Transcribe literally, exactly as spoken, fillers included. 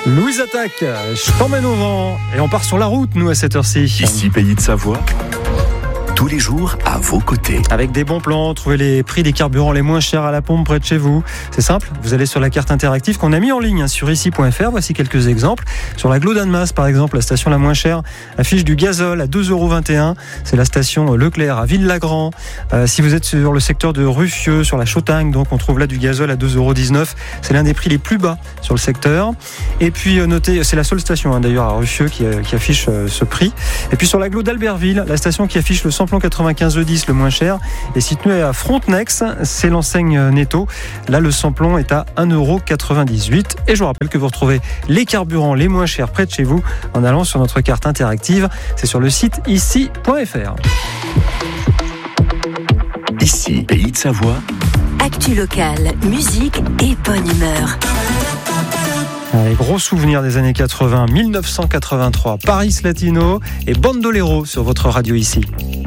Louise Attaque, je t'emmène au vent et on part sur la route, nous, à cette heure-ci. Ici, Pays de Savoie, tous les jours à vos côtés. Avec des bons plans, trouvez les prix des carburants les moins chers à la pompe près de chez vous. C'est simple, vous allez sur la carte interactive qu'on a mis en ligne hein, sur ici point f r. Voici quelques exemples. Sur la Glo d'Annemasse, par exemple, la station la moins chère affiche du gazole à deux euros vingt et un. C'est la station Leclerc à Ville-Lagrand. Euh, si vous êtes sur le secteur de Ruffieux, sur la Chautagne, donc on trouve là du gazole à deux euros dix-neuf. C'est l'un des prix les plus bas sur le secteur. Et puis euh, notez, c'est la seule station hein, d'ailleurs à Ruffieux qui, euh, qui affiche euh, ce prix. Et puis sur la Glo d'Albertville, la station qui affiche le samplon quatre-vingt-quinze E dix le moins cher est située à Frontenex, c'est l'enseigne Netto. Là le samplon est à un euro quatre-vingt-dix-huit. Et je vous rappelle que vous retrouvez les carburants les moins chers près de chez vous en allant sur notre carte interactive. C'est sur le site ici point f r. Ici, Pays de Savoie. Actu locale, musique et bonne humeur. Les gros souvenirs des années quatre-vingts, mille neuf cent quatre-vingt-trois, Paris Latino et Bandolero sur votre radio ici.